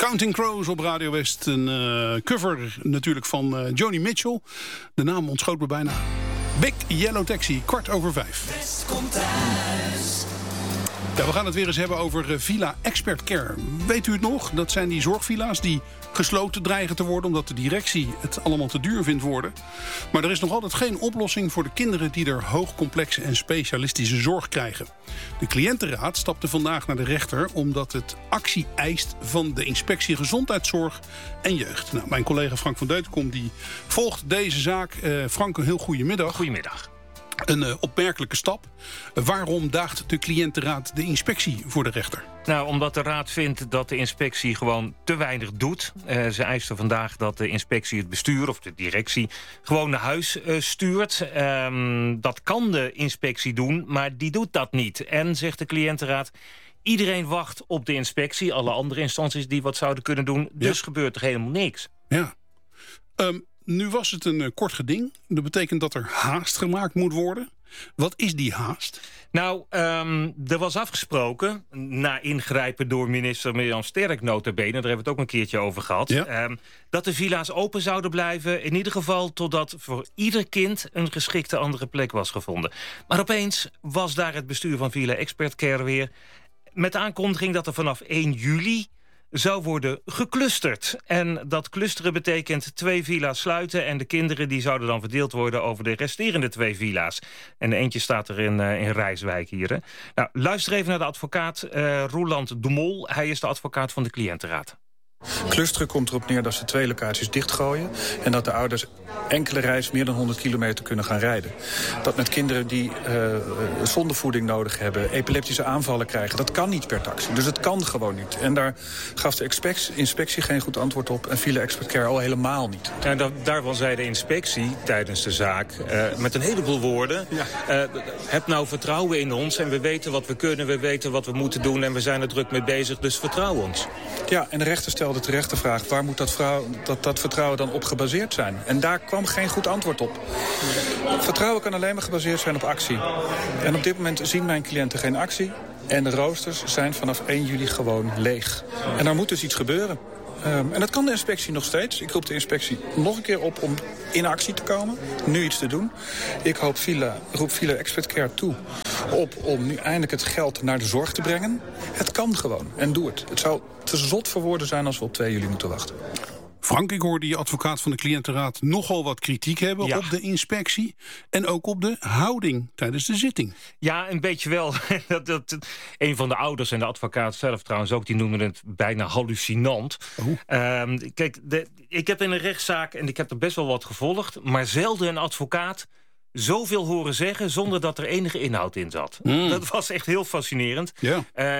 Counting Crows op Radio West. Een cover natuurlijk van Joni Mitchell. De naam ontschoot me bijna. Big Yellow Taxi, 5:15. West komt thuis. Ja, we gaan het weer eens hebben over Villa Expert Care. Weet u het nog? Dat zijn die zorgvilla's die gesloten dreigen te worden omdat de directie het allemaal te duur vindt worden. Maar er is nog altijd geen oplossing voor de kinderen die er hoogcomplexe en specialistische zorg krijgen. De cliëntenraad stapte vandaag naar de rechter omdat het actie eist van de Inspectie Gezondheidszorg en Jeugd. Nou, mijn collega Frank van Deutenkom die volgt deze zaak. Frank, een heel goedemiddag. Goedemiddag. Een opmerkelijke stap. Waarom daagt de cliëntenraad de inspectie voor de rechter? Nou, omdat de raad vindt dat de inspectie gewoon te weinig doet. Ze eisten vandaag dat de inspectie het bestuur of de directie gewoon naar huis stuurt. Dat kan de inspectie doen, maar die doet dat niet. En, zegt de cliëntenraad, iedereen wacht op de inspectie. Alle andere instanties die wat zouden kunnen doen. Dus gebeurt er helemaal niks. Ja. Nu was het een kort geding. Dat betekent dat er haast gemaakt moet worden. Wat is die haast? Nou, er was afgesproken, na ingrijpen door minister Mirjam Sterk notabene, daar hebben we het ook een keertje over gehad, dat de villa's open zouden blijven, in ieder geval totdat voor ieder kind een geschikte andere plek was gevonden. Maar opeens was daar het bestuur van Villa Expert Care weer met de aankondiging dat er vanaf 1 juli... zou worden geclusterd. En dat clusteren betekent 2 villa's sluiten en de kinderen die zouden dan verdeeld worden over de resterende 2 villa's. En eentje staat er in Rijswijk hier. Hè. Nou, luister even naar de advocaat Roeland de Mol. Hij is de advocaat van de cliëntenraad. Clusteren komt erop neer dat ze 2 locaties dichtgooien en dat de ouders enkele reis meer dan 100 kilometer kunnen gaan rijden. Dat met kinderen die zondevoeding nodig hebben, epileptische aanvallen krijgen, dat kan niet per taxi. Dus het kan gewoon niet. En daar gaf de inspectie geen goed antwoord op en Villa Expert Care al helemaal niet. Ja, daarvan zei de inspectie tijdens de zaak met een heleboel woorden, heb nou vertrouwen in ons en we weten wat we kunnen, we weten wat we moeten doen en we zijn er druk mee bezig, dus vertrouw ons. Ja, en de rechter stelde terecht de vraag, waar moet dat vertrouwen dan op gebaseerd zijn? En daar kwam geen goed antwoord op. Vertrouwen kan alleen maar gebaseerd zijn op actie. En op dit moment zien mijn cliënten geen actie. En de roosters zijn vanaf 1 juli gewoon leeg. En daar moet dus iets gebeuren. En dat kan de inspectie nog steeds. Ik roep de inspectie nog een keer op om in actie te komen. Nu iets te doen. Ik roep Villa Expert Care toe om nu eindelijk het geld naar de zorg te brengen. Het kan gewoon. En doe het. Het zou te zot voor woorden zijn als we op 2 juli moeten wachten. Frank, ik hoorde die advocaat van de cliëntenraad nogal wat kritiek hebben op de inspectie. En ook op de houding tijdens de zitting. Ja, een beetje wel. Een van de ouders en de advocaat zelf trouwens ook, die noemen het bijna hallucinant. Kijk, ik heb in een rechtszaak, en ik heb er best wel wat gevolgd, maar zelden een advocaat zoveel horen zeggen zonder dat er enige inhoud in zat. Dat was echt heel fascinerend. Ja.